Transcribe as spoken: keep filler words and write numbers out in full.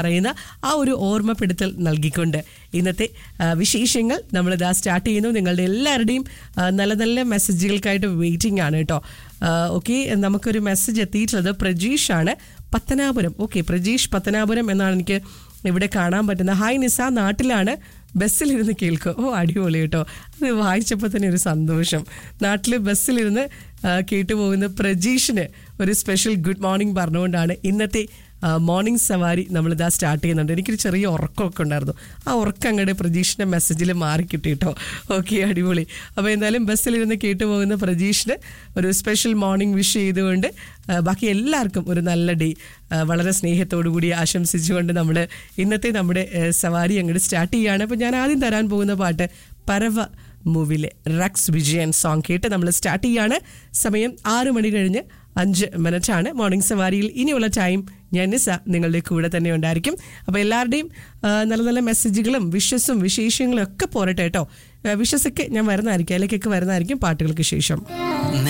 പറയുന്ന ആ ഒരു ഓർമ്മപ്പെടുത്തൽ നൽകിക്കൊണ്ട് ഇന്നത്തെ വിശേഷങ്ങൾ നമ്മളിതാ സ്റ്റാർട്ട് ചെയ്യുന്നു. നിങ്ങളുടെ എല്ലാവരുടെയും നല്ല നല്ല മെസ്സേജുകൾക്കായിട്ട് വെയിറ്റിംഗ് ആണ് കേട്ടോ. ഓക്കെ, നമുക്കൊരു മെസ്സേജ് എത്തിയിട്ടുള്ളത് പ്രജീഷാണ്, പത്തനാപുരം. ഓക്കെ, പ്രജീഷ് പത്തനാപുരം എന്നാണ് എനിക്ക് ഇവിടെ കാണാൻ പറ്റുന്നത്. ഹായ് നിസ, നാട്ടിലാണ്, ബസ്സിലിരുന്ന് കേൾക്കും. ഓ അടിപൊളി കേട്ടോ, അത് വായിച്ചപ്പോൾ തന്നെ ഒരു സന്തോഷം. നാട്ടിൽ ബസ്സിലിരുന്ന് കേട്ടുപോകുന്ന പ്രജീഷിന് ഒരു സ്പെഷ്യൽ ഗുഡ് മോർണിംഗ് പറഞ്ഞുകൊണ്ടാണ് ഇന്നത്തെ മോർണിംഗ് സവാരി നമ്മളിതാ സ്റ്റാർട്ട് ചെയ്യുന്നുണ്ട്. എനിക്കൊരു ചെറിയ ഉറക്കമൊക്കെ ഉണ്ടായിരുന്നു, ആ ഉറക്കം അങ്ങോട്ട് പ്രജീഷിൻ്റെ മെസ്സേജിൽ മാറിക്കിട്ടി കേട്ടോ. ഓക്കെ, അടിപൊളി. അപ്പോൾ എന്തായാലും ബസ്സിലിരുന്ന് കേട്ടുപോകുന്ന പ്രജീഷിന് ഒരു സ്പെഷ്യൽ മോർണിംഗ് വിഷ് ചെയ്തുകൊണ്ട് ബാക്കി എല്ലാവർക്കും ഒരു നല്ല ഡേ വളരെ സ്നേഹത്തോടു കൂടി ആശംസിച്ചുകൊണ്ട് നമ്മൾ ഇന്നത്തെ നമ്മുടെ സവാരി അങ്ങോട്ട് സ്റ്റാർട്ട് ചെയ്യുകയാണ്. അപ്പോൾ ഞാൻ ആദ്യം തരാൻ പോകുന്ന പാട്ട് പരവ മൂവിയിലെ റക്സ് വിജയൻ സോങ് കേട്ട് നമ്മൾ സ്റ്റാർട്ട് ചെയ്യാണ്. സമയം ആറ് മണി കഴിഞ്ഞ് അഞ്ച് മിനിറ്റാണ്. മോർണിംഗ് സവാരിയിൽ ഇനിയുള്ള ടൈം ഞാൻ നിസ നിങ്ങളുടെ കൂടെ തന്നെ ഉണ്ടായിരിക്കും. അപ്പോൾ എല്ലാവരുടെയും നല്ല നല്ല മെസ്സേജുകളും വിഷസും വിശേഷങ്ങളും ഒക്കെ പോരട്ടെ കേട്ടോ. വിഷസൊക്കെ ഞാൻ വരുന്നതായിരിക്കും, അതിലേക്കൊക്കെ വരുന്നതായിരിക്കും പാട്ടുകൾക്ക് ശേഷം.